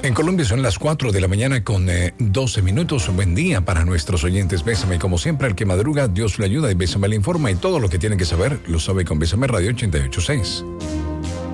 En Colombia son las 4 de la mañana con 12 minutos. Un buen día para nuestros oyentes. Bésame, como siempre, al que madruga, Dios le ayuda y Bésame le informa. Y todo lo que tienen que saber lo sabe con Bésame Radio 88.6.